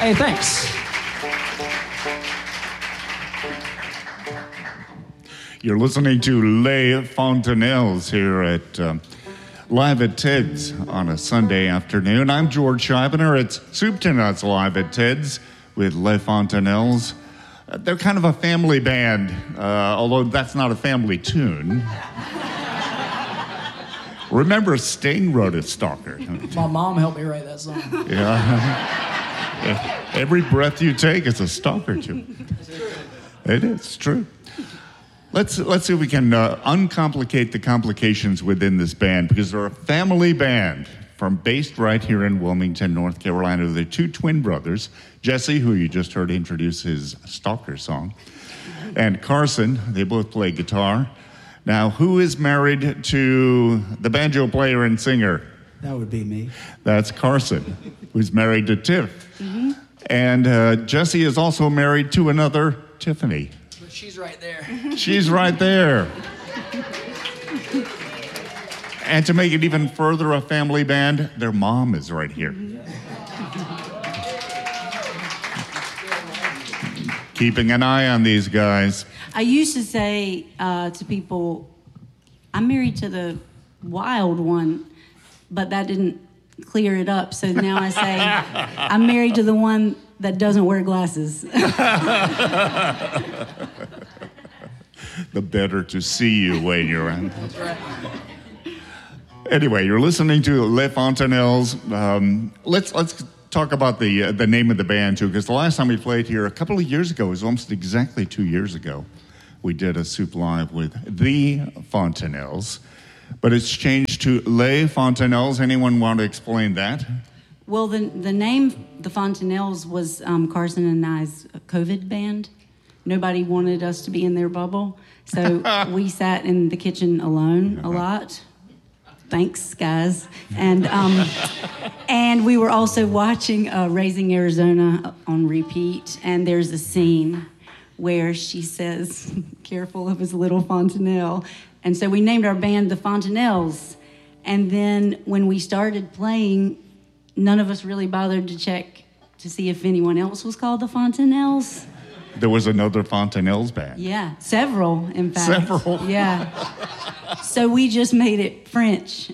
Hey, thanks. You're listening to Les Fontanelles here at Live at Ted's on a Sunday afternoon. I'm George Scheibner. It's Soup to Nuts Live at Ted's with Les Fontanelles. They're kind of a family band, although that's not a family tune. Remember, Sting wrote a Stalker. My mom helped me write that song. Yeah. Every breath you take is a Stalker tune. It is, it's true. Let's see if we can uncomplicate the complications within this band, because they're a family band based right here in Wilmington, North Carolina. They're two twin brothers, Jesse, who you just heard introduce his Stalker song, and Carson. They both play guitar. Now, who is married to the banjo player and singer? That would be me. That's Carson, who's married to Tiff. Mm-hmm. And Jesse is also married to another Tiffany. She's right there. She's right there. And to make it even further a family band, their mom is right here. Keeping an eye on these guys. I used to say to people, I'm married to the wild one, but that didn't clear it up. So now I say, I'm married to the one that doesn't wear glasses. The better to see you when you're on. That's right. Anyway, you're listening to Les Fontanelles. Let's talk about the name of the band, too, because the last time we played here a couple of years ago, it was almost exactly 2 years ago, we did a Soup Live with the Fontanelles. But it's changed to Les Fontanelles. Anyone want to explain that? Well, the name, the Fontanelles, was Carson and I's COVID band. Nobody wanted us to be in their bubble, so we sat in the kitchen alone a lot. Thanks, guys. And we were also watching Raising Arizona on repeat, and there's a scene where she says, careful of his little fontanelle. And so we named our band the Fontanelles. And then when we started playing, none of us really bothered to check to see if anyone else was called the Fontanelles. There was another Fontanelles band. Yeah, several, in fact. Several? Yeah. So we just made it French.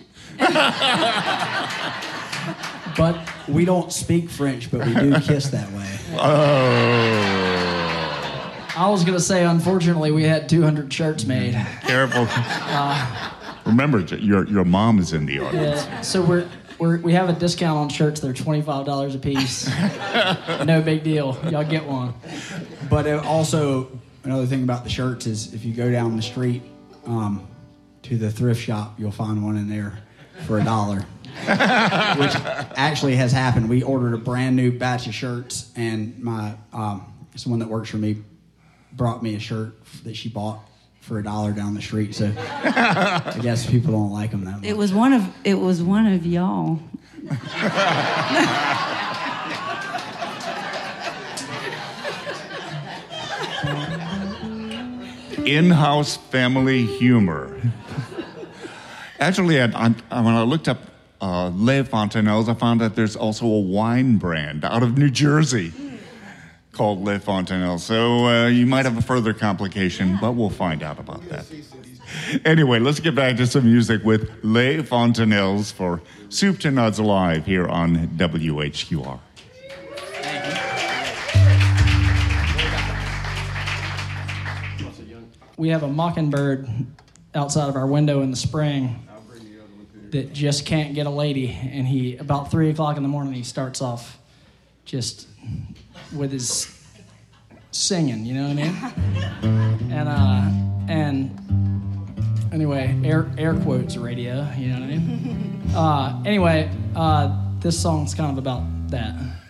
But we don't speak French, but we do kiss that way. Oh. I was going to say, unfortunately, we had 200 shirts made. Careful. Remember, your mom is in the audience. Yeah, so we have a discount on shirts. They're $25 a piece. No big deal. Y'all get one. But also, another thing about the shirts is if you go down the street to the thrift shop, you'll find one in there for $1. Which actually has happened. We ordered a brand new batch of shirts, and my someone that works for me brought me a shirt that she bought for $1 down the street. So I guess people don't like them that much. It was one of y'all. In-house family humor. Actually, when I looked up Les Fontanelles, I found that there's also a wine brand out of New Jersey called Les Fontanelles. So you might have a further complication, but we'll find out about that. Anyway, let's get back to some music with Les Fontanelles for Soup to Nuts Live here on WHQR. We have a mockingbird outside of our window in the spring that just can't get a lady, and he, about 3 o'clock in the morning, he starts off just with his singing, you know what I mean? And anyway, air quotes radio, you know what I mean? Anyway, this song's kind of about that.